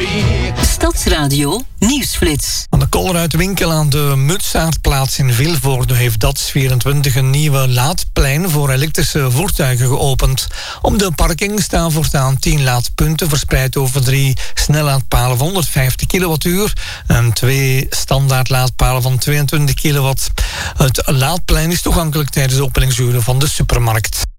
Stadsradio Nieuwsflits. Aan de Colruytwinkel aan de Mutsaardplaats in Vilvoorde heeft DATS24 een nieuwe laadplein voor elektrische voertuigen geopend. Op de parking staan voortaan 10 laadpunten verspreid over 3 snellaadpalen van 150 kilowattuur en 2 standaard laadpalen van 22 kilowatt. Het laadplein is toegankelijk tijdens de openingsuren van de supermarkt.